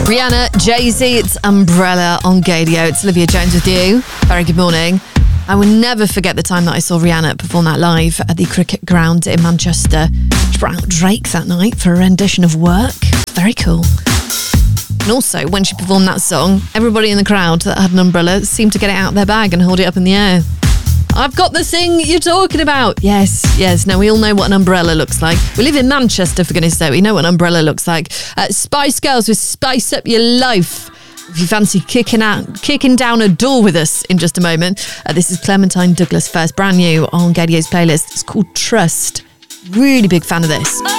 Rihanna, Jay-Z, it's Umbrella on Gaydio. It's Olivia Jones with you. Very good morning. I will never forget the time that I saw Rihanna perform that live at the Cricket Ground in Manchester. She brought out Drake that night for a rendition of Work. Very cool. And also, when she performed that song, everybody in the crowd that had an umbrella seemed to get it out of their bag and hold it up in the air. I've got the thing you're talking about. Yes. Now, we all know what an umbrella looks like. We live in Manchester, for goodness sake. We know what an umbrella looks like. Spice Girls with Spice Up Your Life. If you fancy kicking down a door with us in just a moment. This is Clementine Douglas first, brand new on Gaydio's playlist. It's called Trust. Really big fan of this.